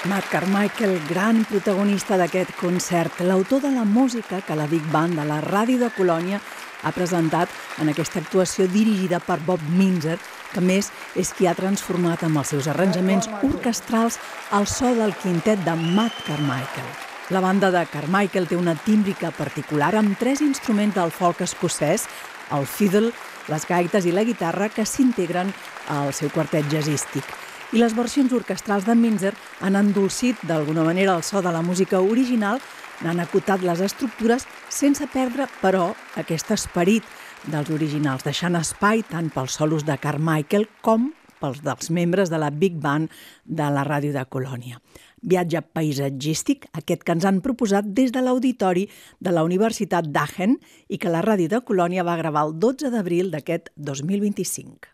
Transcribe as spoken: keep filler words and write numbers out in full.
Matt Carmichael, gran protagonista d'aquest concert, l'autor de la música que la Big Band de la Ràdio de Colònia ha presentat en aquesta actuació dirigida per Bob Minzer, que a més és qui ha transformat amb els seus arranjaments orquestrals el so del quintet de Matt Carmichael. La banda de Carmichael té una tímbrica particular amb tres instruments del folk escocès, el fiddle, les gaites i la guitarra, que s'integren al seu quartet jazzístic. I les versions orquestrals de Minzer han endolcit d'alguna manera el so de la música original, n'han acotat les estructures sense perdre, però, aquest esperit dels originals, deixant espai tant pels solos de Carmichael com pels dels membres de la Big Band de la Ràdio de Colònia. Viatge paisatgístic, aquest que ens han proposat des de l'auditori de la Universitat d'Aachen i que la Ràdio de Colònia va gravar el dotze d'abril d'aquest dos mil vint-i-cinc.